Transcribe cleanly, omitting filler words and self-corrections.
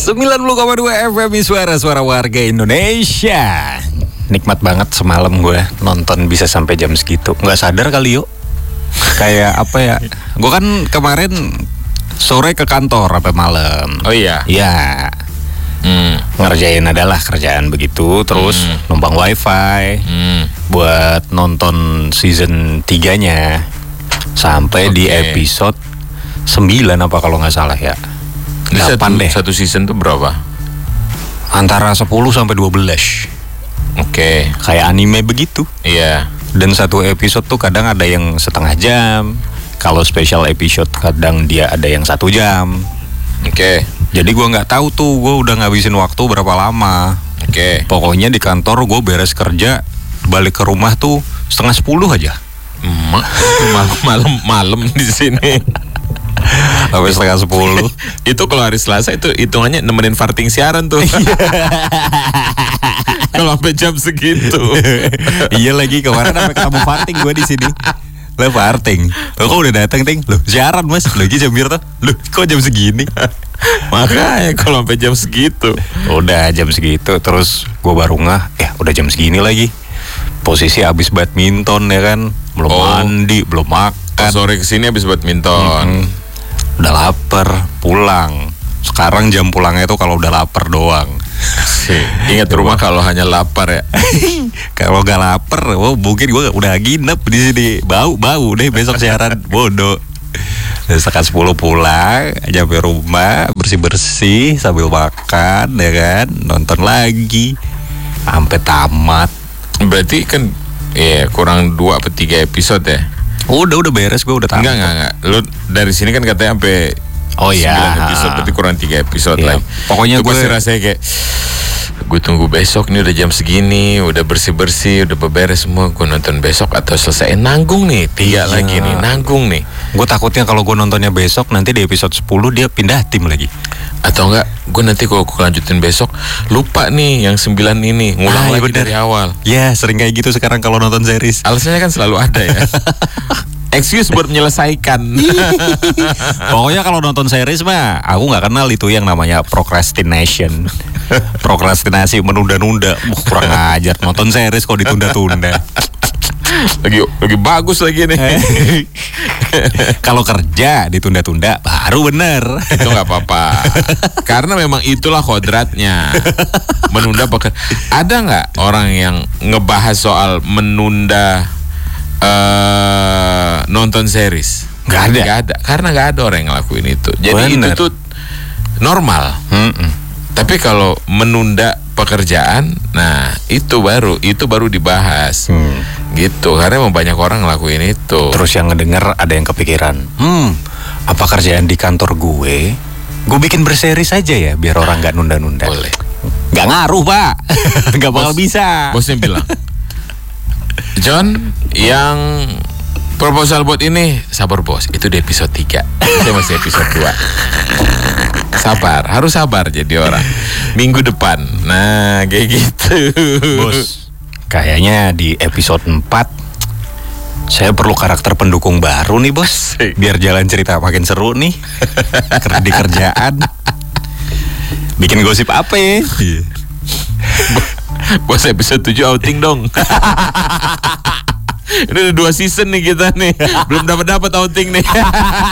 90,2 FM suara warga Indonesia. Nikmat banget semalam gue nonton bisa sampai jam segitu. Nggak sadar kali yuk. Kayak apa ya? Gue kan kemarin sore ke kantor sampai malam. Oh iya? Iya. Ngerjain adalah kerjaan begitu. Terus numpang wifi buat nonton season 3-nya sampai di episode 9 apa kalau nggak salah ya. 8 deh. Satu season tuh berapa? Antara 10 sampai 12. Oke. Kayak anime begitu. Iya. Dan satu episode tuh kadang ada yang setengah jam. Kalau special episode kadang dia ada yang 1 jam. Oke. Jadi gue nggak tahu tuh gue udah ngabisin waktu berapa lama. Oke. Pokoknya di kantor gue beres kerja, balik ke rumah tuh 9:30 aja. Malam di sini. Sampai 9:30. Itu kalau hari Selasa itu hitungannya nemenin farting siaran tuh. Kalau sampai jam segitu. Iya lagi kemarin sampai ketemu farting gue di sini. Lo farting. Lo kok udah datang ting? Lo siaran mas. Lagi jam berapa? Lo kok jam segini? Makanya kalau sampai jam segitu. Udah jam segitu terus gue baru udah jam segini lagi. Posisi abis badminton ya kan. Belum mandi, belum makan. Sore kesini abis badminton. Udah lapar, pulang. Sekarang jam pulangnya tuh kalau udah lapar doang. Ingat rumah kalau hanya lapar ya. Kalau gak lapar, mungkin gue udah nginep di sini. Bau deh besok siaran. Bodoh. Sekitar 10 pulang, nyampe rumah bersih sambil makan ya kan, nonton lagi sampai tamat. Berarti kan kurang 2 atau 3 episode ya. Udah beres, gue udah tamat. Enggak. Lu dari sini kan katanya sampai 9 episode, berarti kurang 3 episode lagi. Pokoknya gue pasti rasanya kayak gue tunggu besok nih, udah jam segini, udah bersih-bersih, udah beberes semua, gue nonton besok atau selesai nanggung nih, 3 lagi nih, nanggung nih. Gue takutnya kalau gue nontonnya besok nanti di episode 10 dia pindah tim lagi. Atau enggak, gue nanti kalau gue lanjutin besok lupa nih yang 9 ini, ngulang lagi dari awal. Ya sering kayak gitu sekarang kalau nonton series. Alasannya kan selalu ada ya. Excuse buat menyelesaikan. Pokoknya kalau nonton series mah aku nggak kenal itu yang namanya procrastination. Prokrastinasi, menunda-nunda. Kurang ajar nonton series kok ditunda-tunda. Lagi bagus lagi nih. Kalau kerja ditunda-tunda baru bener. Itu nggak apa-apa. Karena memang itulah kodratnya. Menunda ada nggak orang yang ngebahas soal menunda nonton series? Nggak ada. Karena nggak ada orang yang ngelakuin itu. Jadi itu tuh normal. Tapi kalau menunda pekerjaan, nah itu baru dibahas. Gitu. Karena memang banyak orang ngelakuin itu. Terus yang ngedenger ada yang kepikiran, apa kerjaan di kantor gue bikin berseri saja ya biar orang nggak nunda-nunda. Boleh. Nggak ngaruh pak. Nggak bakal bisa. Bosnya bilang, John, yang proposal buat ini, sabar bos, itu di episode 3. Saya masih episode 2. Harus sabar jadi orang. Minggu depan. Nah, kayak gitu. Bos, kayaknya di episode 4 saya perlu karakter pendukung baru nih bos. Biar jalan cerita makin seru nih. Di kerjaan. Bikin gosip apa ya? Bos, episode 7 outing dong. Ini udah 2 season nih kita nih. Belum dapat outing nih.